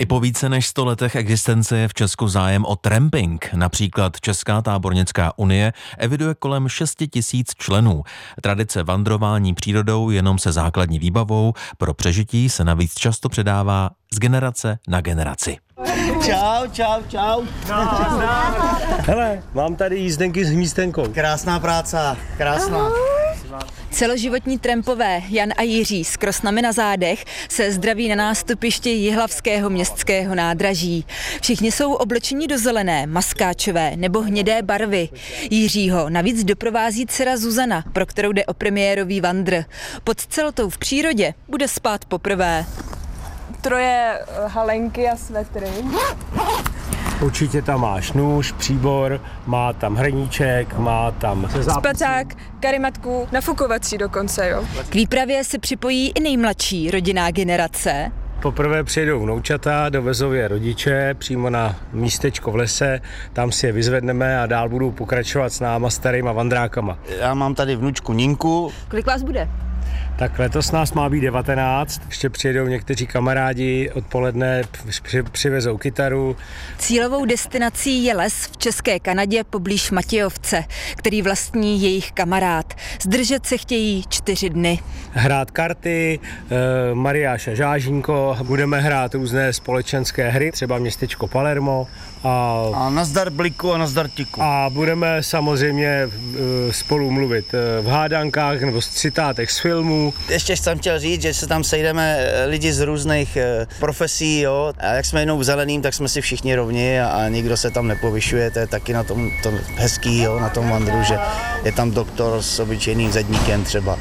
I po více než 100 letech existence je v Česku zájem o tramping. Například Česká tábornická unie eviduje kolem 6 000 členů. Tradice vandrování přírodou jenom se základní výbavou pro přežití se navíc často předává z generace na generaci. Čau. Hele, mám tady jízdenky s hmízdenkou. Krásná práce, krásná. Celoživotní trampové Jan a Jiří s krosnami na zádech se zdraví na nástupišti Jihlavského městského nádraží. Všichni jsou oblečeni do zelené, maskáčové nebo hnědé barvy. Jiřího navíc doprovází dcera Zuzana, pro kterou jde o premiérový vandr. Pod celtou v přírodě bude spát poprvé. Troje halenky a svetry. Určitě tam máš nůž, příbor, má tam hrníček, má tam Spacák, karimatku, nafukovací dokonce, jo. K výpravě se připojí i nejmladší rodinná generace. Poprvé přijedou vnoučata, dovezou je rodiče přímo na místečko v lese, tam si je vyzvedneme a dál budou pokračovat s náma starýma vandrákama. Já mám tady vnučku Ninku. Kolik vás bude? Tak letos nás má být 19, ještě přijedou někteří kamarádi, odpoledne přivezou kytaru. Cílovou destinací je les v České Kanadě poblíž Matějovce, který vlastní jejich kamarád. Zdržet se chtějí 4 dny. Hrát karty, Mariáš a Žážínko, budeme hrát různé společenské hry, třeba městečko Palermo. A nazdar Bliku a nazdar Tiku. A budeme samozřejmě spolu mluvit v hádankách nebo z citátech z filmů. Ještě jsem chtěl říct, že se tam sejdeme lidi z různých profesí, jo. A jak jsme jednou v zeleným, tak jsme si všichni rovni a nikdo se tam nepovyšuje. To je taky na tom to hezký, jo, na tom vandru, že je tam doktor s obyčejným zedníkem třeba.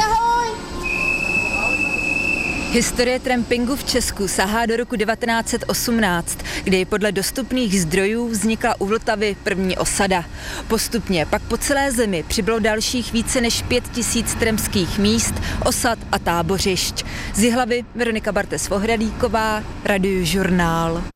Historie trampingu v Česku sahá do roku 1918, kdy podle dostupných zdrojů vznikla u Vltavy první osada. Postupně pak po celé zemi přibylo dalších více než 5 000 trampských míst, osad a tábořišť. Z Jihlavy Veronika Bartes-Vohradíková, Radiožurnál.